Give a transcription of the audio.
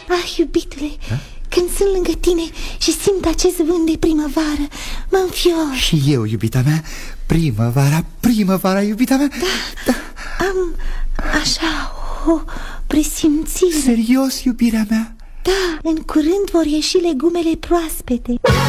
Ah, iubitule, când sunt lângă tine și simt acest vânt de primăvară, mă înfior. Și eu, iubita mea, primăvara, iubita mea. Da. Am așa o presimțire. Serios, iubirea mea? Da, în curând vor ieși legumele proaspete.